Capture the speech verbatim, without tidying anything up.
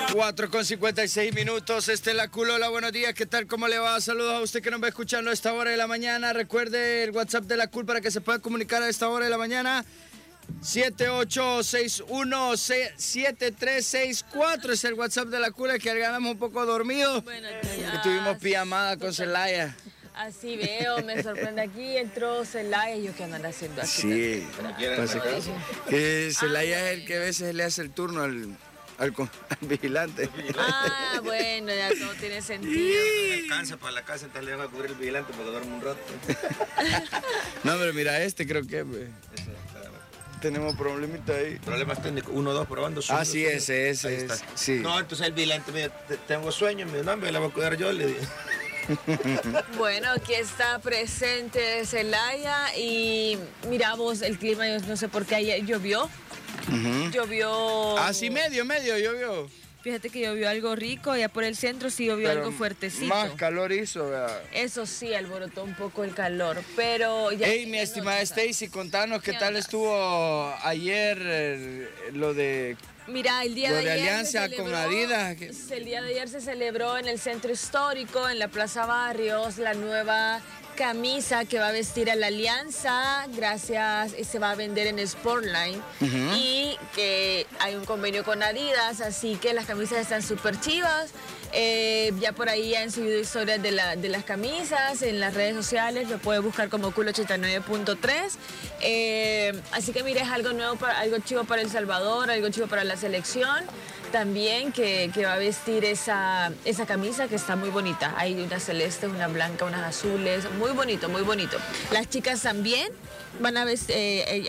cuatro con cincuenta y seis minutos, este es La Culola, buenos días, ¿qué tal? ¿Cómo le va? Saludos a usted que nos va escuchando a esta hora de la mañana. Recuerde el WhatsApp de La Cul para que se pueda comunicar a esta hora de la mañana. siete ocho seis uno siete tres seis cuatro es el WhatsApp de La Cul, que ganamos un poco dormido. Buenos Y días. tuvimos pijamada con Celaya. Así veo, me sorprende aquí, entró Celaya y yo qué andan haciendo aquí. Sí, que Celaya es el que a veces le hace el turno al, al, al vigilante. Ah, bueno, ya todo tiene sentido. Me alcanza para la casa, entonces le van a cubrir el vigilante porque duerme un rato. No, pero mira, este creo que pues, tenemos problemita ahí. Problemas técnicos, uno, dos, probando. Ah, sí, ese, ese, Ahí ese, está. sí. No, entonces el vigilante me dice, tengo sueño, me dice, no, me la voy a cuidar yo, le digo. Bueno, aquí está presente Celaya y miramos el clima, yo no sé por qué ayer llovió. Uh-huh. Llovió. Ah, sí, medio, medio, llovió. Fíjate que llovió algo rico, ya por el centro sí llovió Pero algo fuertecito. Más calor hizo, ¿verdad? Eso sí, alborotó un poco el calor, pero ya... Hey, mi estimada Stacy, contanos qué tal estuvo ayer eh, lo de... Mira, el día Lo de, de ayer Alianza se con celebró, Adidas. El día de ayer se celebró en el Centro Histórico, en la Plaza Barrios, la nueva camisa que va a vestir a la Alianza, gracias, y se va a vender en Sportline. Uh-huh. Y que hay un convenio con Adidas, así que las camisas están súper chivas. Eh, ya por ahí han subido historias de, la, de las camisas en las redes sociales, lo puede buscar como Cool ochenta y nueve punto tres. Eh, así que mire, es algo nuevo, para, algo chivo para El Salvador, algo chivo para la selección también, que, que va a vestir esa, esa camisa que está muy bonita. Hay unas celestes, una blanca, unas azules, muy bonito, muy bonito. Las chicas también van a vestir... Eh,